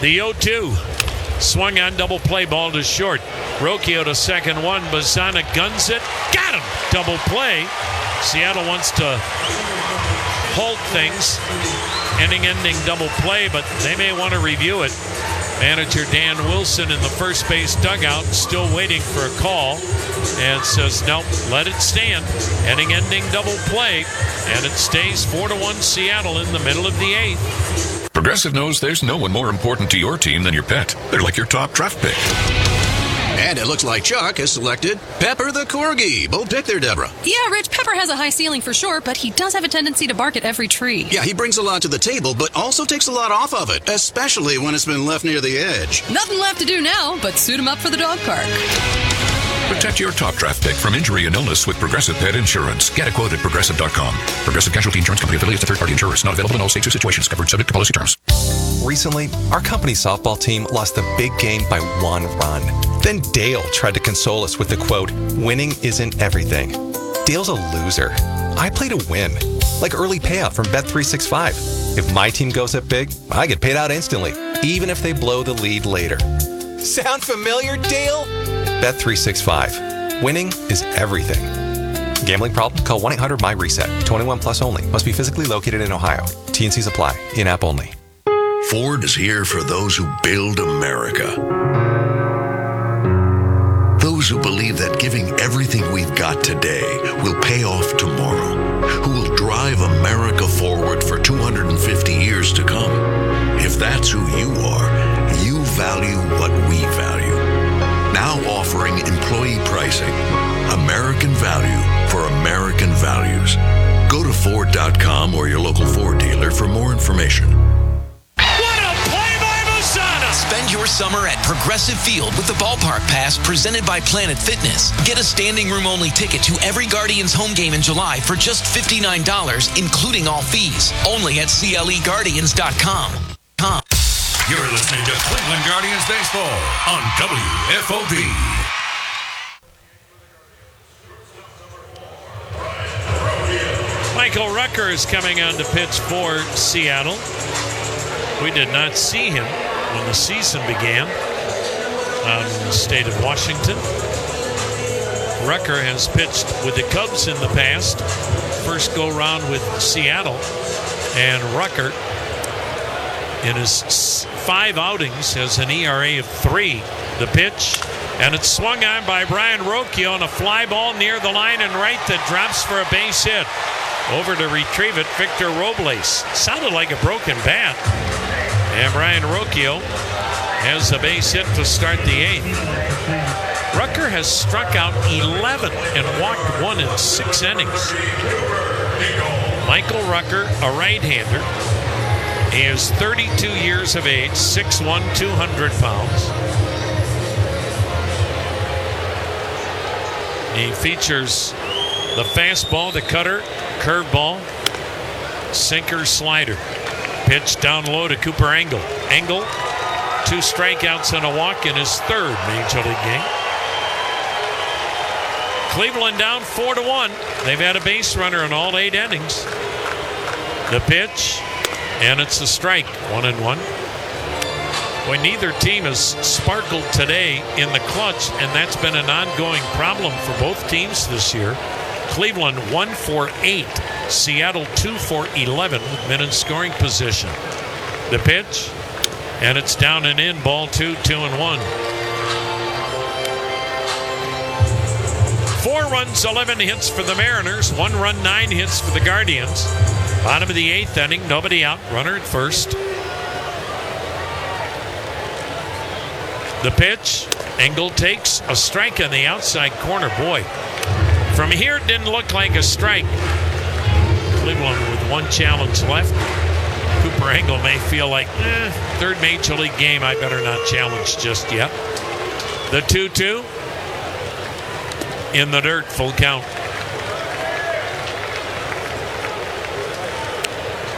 The 0-2. Swung on, double play, ball to short. Rocchio to second one. Bazzana guns it. Got him! Double play. Seattle wants to hold things. Inning-ending double play, but they may want to review it. Manager Dan Wilson in the first base dugout still waiting for a call and says, nope, let it stand. Inning-ending double play, and it stays 4-1 Seattle in the middle of the 8th. Progressive knows there's no one more important to your team than your pet. They're like your top draft pick. And it looks like Chuck has selected Pepper the Corgi. Bold pick there, Deborah. Yeah, Rich, Pepper has a high ceiling for sure, but he does have a tendency to bark at every tree. Yeah, he brings a lot to the table, but also takes a lot off of it, especially when it's been left near the edge. Nothing left to do now but suit him up for the dog park. Protect your top draft pick from injury and illness with Progressive Pet Insurance. Get a quote at Progressive.com. Progressive Casualty Insurance Company affiliates to third-party insurers. Not available in all states or situations. Covered subject to policy terms. Recently, our company softball team lost a big game by 1 run. Then Dale tried to console us with the quote, "Winning isn't everything." Dale's a loser. I play to win. Like early payout from Bet365. If my team goes up big, I get paid out instantly, even if they blow the lead later. Sound familiar, Dale? Bet365. Winning is everything. Gambling problem? Call 1-800-MY-RESET. 21 plus only. Must be physically located in Ohio. T&Cs apply. In-app only. Ford is here for those who build America. Those who believe that giving everything we've got today will pay off tomorrow. Who will drive America forward for 250 years to come. If that's who you are, you value what we value. Now offering employee pricing. American value for American values. Go to Ford.com or your local Ford dealer for more information. What a play by Bazzana! Spend your summer at Progressive Field with the Ballpark Pass presented by Planet Fitness. Get a standing room only ticket to every Guardians home game in July for just $59, including all fees. Only at CLEGuardians.com. You're listening to Cleveland Guardians Baseball on WFOB. Michael Rucker is coming on to pitch for Seattle. We did not see him when the season began out in the state of Washington. Rucker has pitched with the Cubs in the past. First go-round with Seattle. And Rucker, in his 5 outings, has an ERA of 3. The pitch, and it's swung on by Brian Rocchio on a fly ball near the line and right that drops for a base hit. Over to retrieve it, Victor Robles. Sounded like a broken bat. And Brian Rocchio has a base hit to start the 8th. Rucker has struck out 11 and walked 1 in 6 innings. Michael Rucker, a right-hander. He is 32 years of age, 6'1", 200 pounds. He features the fastball, the cutter, curveball, sinker, slider. Pitch down low to Cooper Engel. Engel, 2 strikeouts and a walk in his 3rd Major League game. Cleveland down 4-1. They've had a base runner in all 8 innings. The pitch, and it's a strike, 1-1. Well, neither team has sparkled today in the clutch, and that's been an ongoing problem for both teams this year. Cleveland 1 for 8. Seattle 2 for 11 with men in scoring position. The pitch, and it's down and in. Ball 2, 2-1. 4 runs, 11 hits for the Mariners. 1 run, 9 hits for the Guardians. Bottom of the 8th inning, nobody out. Runner at first. The pitch, Engel takes a strike on the outside corner. Boy, from here it didn't look like a strike. Cleveland with 1 challenge left. Cooper Engel may feel like, 3rd Major League game, I better not challenge just yet. The 2-2 in the dirt, full count.